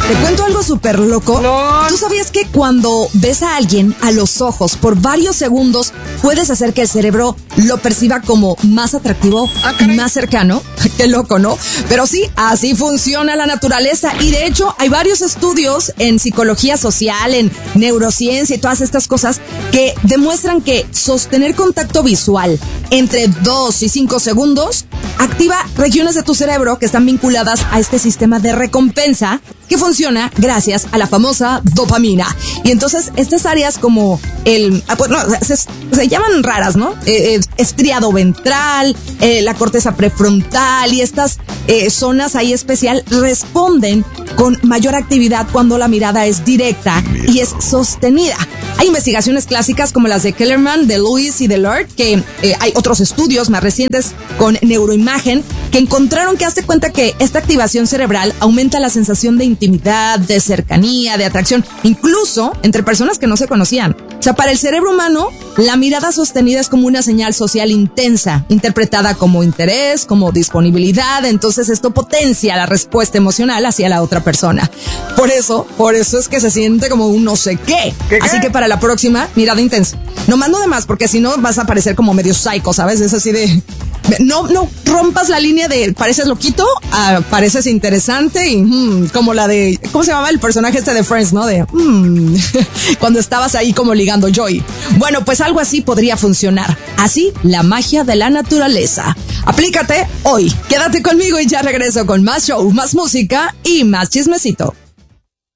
Te cuento algo súper loco. No. ¿Tú sabías que cuando ves a alguien a los ojos por varios segundos puedes hacer que el cerebro lo perciba como más atractivo, más cercano? Qué loco, ¿no? Pero sí, así funciona la naturaleza. Y de hecho hay varios estudios en psicología social, en neurociencia y todas estas cosas que demuestran que sostener contacto visual entre 2 y 5 segundos activa regiones de tu cerebro que están vinculadas a este sistema de recompensa que funciona gracias a la famosa dopamina. Y entonces estas áreas como se llaman raras, ¿no? Estriado ventral, la corteza prefrontal y estas zonas ahí especial responden con mayor actividad cuando la mirada es directa y es sostenida. Hay investigaciones clásicas como las de Kellerman, de Lewis y de Lord, que hay otros estudios más recientes con neuroimagen que encontraron que hazte cuenta que esta activación cerebral aumenta la sensación de intimidad, de cercanía, de atracción, incluso entre personas que no se conocían. O sea, para el cerebro humano, la mirada sostenida es como una señal social intensa, interpretada como interés, como disponibilidad. Entonces esto potencia la respuesta emocional hacia la otra persona. Por eso es que se siente como un no sé qué. Así que para la próxima, mirada intensa. No mando de más, porque si no vas a parecer como medio psycho, ¿sabes? Es así de... No rompas la línea de pareces loquito a pareces interesante y como la de, ¿cómo se llamaba el personaje este de Friends, no? De cuando estabas ahí como ligando Joy. Bueno, pues algo así podría funcionar. Así, la magia de la naturaleza. Aplícate hoy. Quédate conmigo y ya regreso con más show, más música y más chismecito.